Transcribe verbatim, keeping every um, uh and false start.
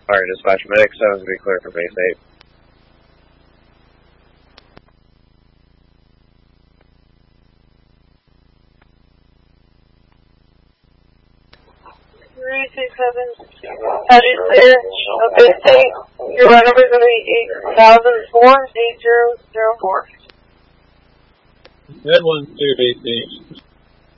Alright, dispatch, medic seven's gonna be clear for base eight. three six seven, that is clear. Okay, state, your run number is going to be eight thousand four, eight zero zero four. That one's clear, base eight.